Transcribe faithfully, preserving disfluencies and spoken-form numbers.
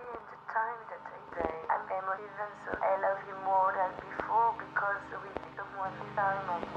in the time that I die, I'm emotive and so I love you more than before because with someone time I